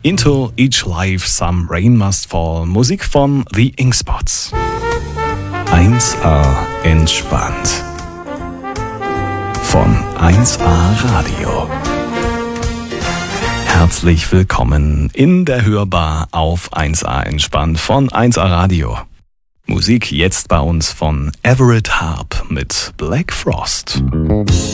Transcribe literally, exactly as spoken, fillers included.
Into Each Life Some Rain Must Fall, Musik von The Inkspots. eins A entspannt. Von eins A Radio. Herzlich willkommen in der Hörbar auf eins A entspannt von eins A Radio. Musik jetzt bei uns von Everett Harp mit Black Frost.